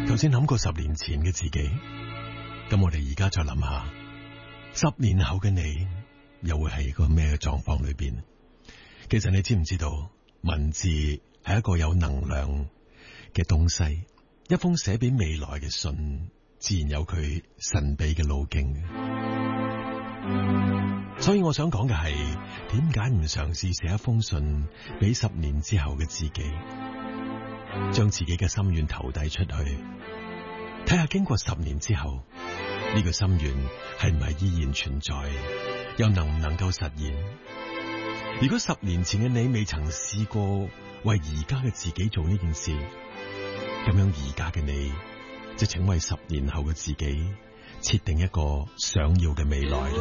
頭先諗過10年前嘅自己，咁我哋而家再諗下10年後嘅你又會係個咩狀況裏邊？其實你知唔知道，文字係一個有能量嘅東西，一封寫俾未來嘅信，自然有佢神秘嘅路徑。所以我想講嘅係，點解唔嘗試寫一封信俾10年之後嘅自己，將自己嘅心願投遞出去，睇下經過10年之後，呢個心願係唔係依然存在，又能唔能夠實現？如果10年前嘅你未曾試過為而家嘅自己做呢件事，咁樣而家嘅你就請為10年後嘅自己設定一個想要嘅未來。